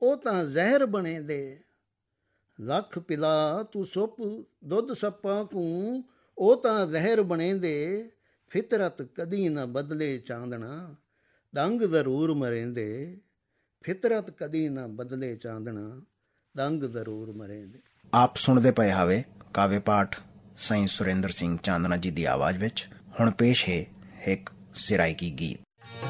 ਉਹ ਤਾਂ ਜ਼ਹਿਰ ਬਣੇ ਦੇ। ਲੱਖ ਪਿਲਾ ਤੂੰ ਸੁੱਪ ਦੁੱਧ ਸੱਪਾਂ ਕੂੰ, ਉਹ ਤਾਂ ਜ਼ਹਿਰ ਬਣੇ ਦੇ। ਫਿਤਰਤ ਕਦੀ ਨਾ ਬਦਲੇ ਚਾਂਦਣਾ, ਦੰਗ ਜ਼ਰੂਰ ਮਰੇਂਦੇ। ਫਿਤਰਤ ਕਦੀ ਨਾ ਬਦਲੇ ਚਾਂਦਣਾ, ਦੰਗ ਜ਼ਰੂਰ ਮਰੇਂਦੇ। ਆਪ ਸੁਣਦੇ ਪਏ ਹਾਵੇ ਕਾਵਿ ਪਾਠ ਸਾਈਂ ਸੁਰਿੰਦਰ ਸਿੰਘ ਚਾਂਦਨਾ ਜੀ ਦੀ ਆਵਾਜ਼ ਵਿੱਚ। ਹੁਣ ਪੇਸ਼ ਹੈ ਇੱਕ ਸਿਰਾਇਕੀ ਗੀਤ।